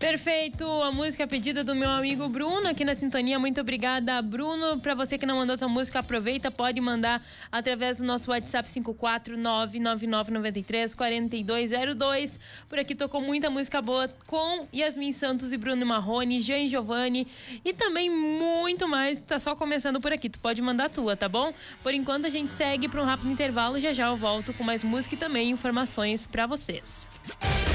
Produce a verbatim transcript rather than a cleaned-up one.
Perfeito, a música pedida do meu amigo Bruno aqui na sintonia. Muito obrigada, Bruno. Pra você que não mandou tua música, aproveita, pode mandar através do nosso WhatsApp cinco quatro nove nove nove nove três quatro dois zero dois. Por aqui tocou muita música boa com Yasmin Santos e Bruno Marrone, Jean Giovanni e também muito mais. Tá só começando por aqui, tu pode mandar a tua, tá bom? Por enquanto a gente segue para um rápido intervalo, já já eu volto com mais música e também informações pra vocês.